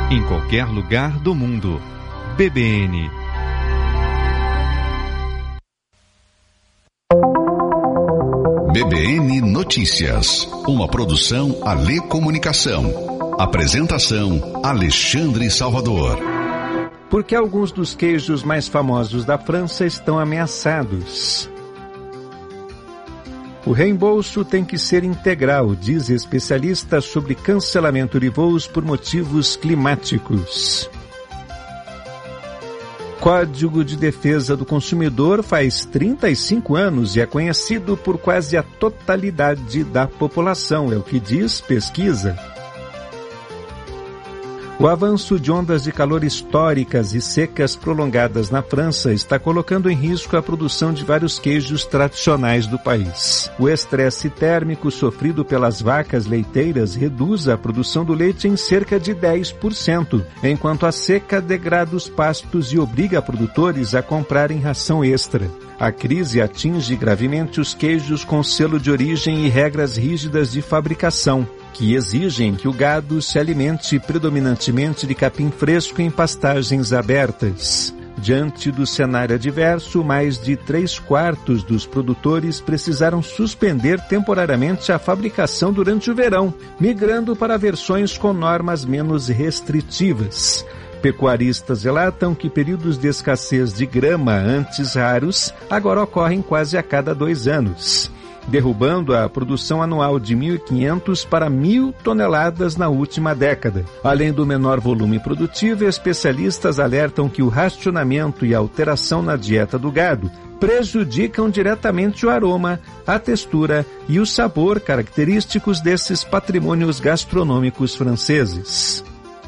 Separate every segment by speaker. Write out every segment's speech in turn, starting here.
Speaker 1: em qualquer lugar do mundo. BBN.
Speaker 2: BBN Notícias, uma produção Alê Comunicação. Apresentação Alexandre Salvador.
Speaker 3: Por que alguns dos queijos mais famosos da França estão ameaçados? O reembolso tem que ser integral, diz especialista sobre cancelamento de voos por motivos climáticos. Código de Defesa do Consumidor faz 35 anos e é conhecido por quase a totalidade da população, é o que diz pesquisa. O avanço de ondas de calor históricas e secas prolongadas na França está colocando em risco a produção de vários queijos tradicionais do país. O estresse térmico sofrido pelas vacas leiteiras reduz a produção do leite em cerca de 10%, enquanto a seca degrada os pastos e obriga produtores a comprarem ração extra. A crise atinge gravemente os queijos com selo de origem e regras rígidas de fabricação, que exigem que o gado se alimente predominantemente de capim fresco em pastagens abertas. Diante do cenário adverso, mais de 3/4 dos produtores precisaram suspender temporariamente a fabricação durante o verão, migrando para versões com normas menos restritivas. Pecuaristas relatam que períodos de escassez de grama antes raros agora ocorrem quase a cada 2 anos, derrubando a produção anual de 1.500 para 1.000 toneladas na última década. Além do menor volume produtivo, especialistas alertam que o racionamento e a alteração na dieta do gado prejudicam diretamente o aroma, a textura e o sabor característicos desses patrimônios gastronômicos franceses.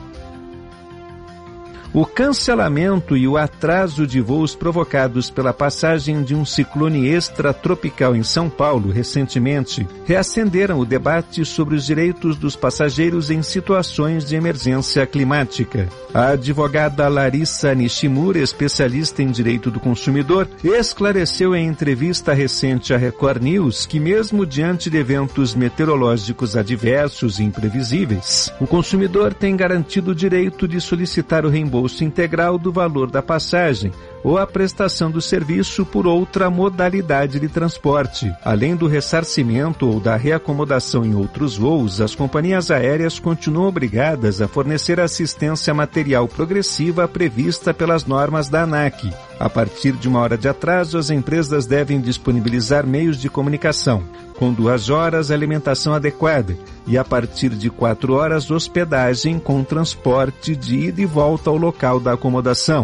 Speaker 3: O cancelamento e o atraso de voos provocados pela passagem de um ciclone extratropical em São Paulo recentemente reacenderam o debate sobre os direitos dos passageiros em situações de emergência climática. A advogada Larissa Nishimura, especialista em direito do consumidor, esclareceu em entrevista recente à Record News que mesmo diante de eventos meteorológicos adversos e imprevisíveis, o consumidor tem garantido o direito de solicitar o reembolso integral do valor da passagem ou a prestação do serviço por outra modalidade de transporte. Além do ressarcimento ou da reacomodação em outros voos, as companhias aéreas continuam obrigadas a fornecer assistência material progressiva prevista pelas normas da ANAC. A partir de 1 hora de atraso, as empresas devem disponibilizar meios de comunicação, com 2 horas alimentação adequada e a partir de 4 horas hospedagem com transporte de ida e volta ao local da acomodação.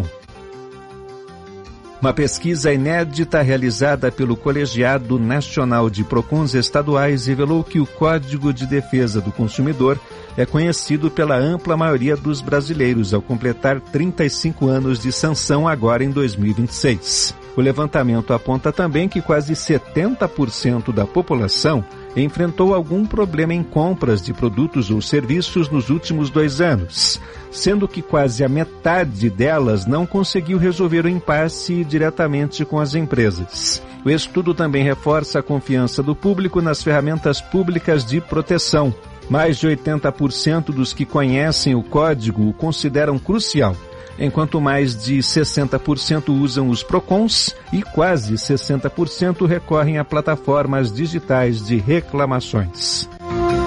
Speaker 3: Uma pesquisa inédita realizada pelo Colegiado Nacional de Procons Estaduais revelou que o Código de Defesa do Consumidor é conhecido pela ampla maioria dos brasileiros ao completar 35 anos de sanção agora em 2026. O levantamento aponta também que quase 70% da população enfrentou algum problema em compras de produtos ou serviços nos últimos 2 anos, sendo que quase a metade delas não conseguiu resolver o impasse diretamente com as empresas. O estudo também reforça a confiança do público nas ferramentas públicas de proteção. Mais de 80% dos que conhecem o código o consideram crucial, enquanto mais de 60% usam os PROCONs e quase 60% recorrem a plataformas digitais de reclamações.